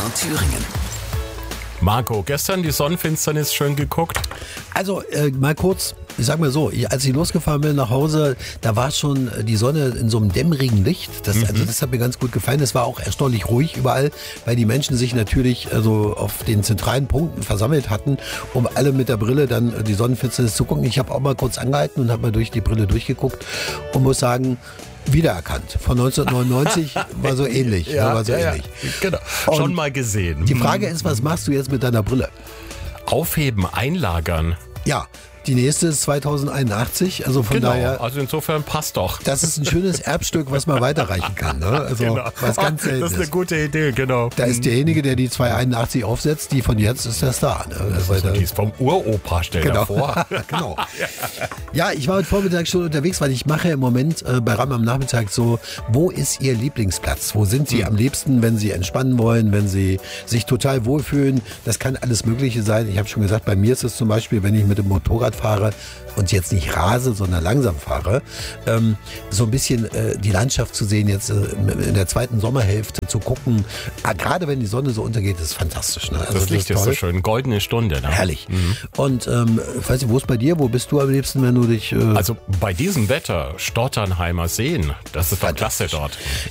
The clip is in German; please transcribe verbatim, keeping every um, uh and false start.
Thüringen. Marco, gestern die Sonnenfinsternis schön geguckt? Also äh, mal kurz, ich sag mal so, ich, als ich losgefahren bin nach Hause, da war schon die Sonne in so einem dämmerigen Licht. Das, mhm. Also das hat mir ganz gut gefallen. Es war auch erstaunlich ruhig überall, weil die Menschen sich natürlich also auf den zentralen Punkten versammelt hatten, um alle mit der Brille dann die Sonnenfinsternis zu gucken. Ich habe auch mal kurz angehalten und habe mal durch die Brille durchgeguckt und muss sagen, wiedererkannt. Von neunzehnhundertneunundneunzig war so ähnlich. Ja, war so ja, ähnlich. Ja. Genau. Und schon mal gesehen. Die Frage ist, was machst du jetzt mit deiner Brille? Aufheben, einlagern. Ja. Die nächste ist zweitausendeinundachtzig, also von genau, daher. Also insofern passt doch. Das ist ein schönes Erbstück, was man weiterreichen kann. Ne? Also genau. was ganz selten Das ist eine gute Idee, genau. Da ist derjenige, der die zweihunderteinundachtzig aufsetzt, die von jetzt ist der Star. Ne? Also die ist vom Uropa, stell dir genau. vor. Genau. Ja, ich war heute Vormittag schon unterwegs, weil ich mache im Moment äh, bei Ram am Nachmittag so, wo ist Ihr Lieblingsplatz? Wo sind Sie mhm. am liebsten, wenn Sie entspannen wollen, wenn Sie sich total wohlfühlen? Das kann alles Mögliche sein. Ich habe schon gesagt, bei mir ist es zum Beispiel, wenn ich mit dem Motorrad fahre und jetzt nicht rase, sondern langsam fahre, ähm, so ein bisschen äh, die Landschaft zu sehen, jetzt äh, in der zweiten Sommerhälfte zu gucken. Ah, gerade wenn die Sonne so untergeht, ist fantastisch. Ne? Also das Licht das ist, ist so schön, goldene Stunde. Ne? Herrlich. Mhm. Und ähm, weiß ich, wo ist bei dir? Wo bist du am liebsten, wenn du dich... Äh also bei diesem Wetter, Stotternheimer Seen, das ist doch klasse dort.